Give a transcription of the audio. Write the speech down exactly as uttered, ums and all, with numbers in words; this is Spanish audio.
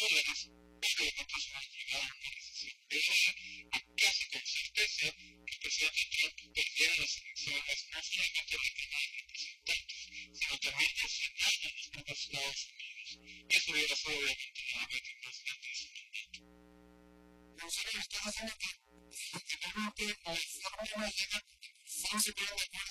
dólares, pero en otros van a llegar a una recesión. De ahí a casi con certeza que el presidente Trump perdiera las elecciones no solamente en la Cámara de Representantes, sino también en el Senado en los propios Estados Unidos. Eso hubiera sido obviamente una vez más grande de su mandato. Me gustaría estar haciendo que efectivamente la forma llega, no se ponen de acuerdo